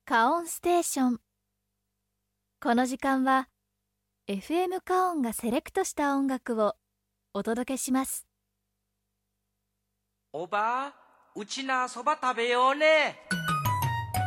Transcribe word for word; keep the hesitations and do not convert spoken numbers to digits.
カオンステーション。この時間は エフエム カオンがセレクトした音楽をお届けします。 おば、うちなそば食べようね。